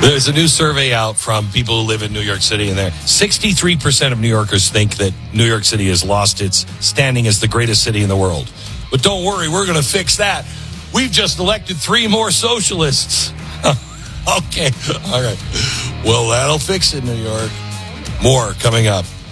There's a new survey out from people who live in New York City, and 63% of New Yorkers think that New York City has lost its standing as the greatest city in the world. But don't worry, we're going to fix that. We've just elected 3 more socialists. Okay, all right. Well, that'll fix it, New York. More coming up.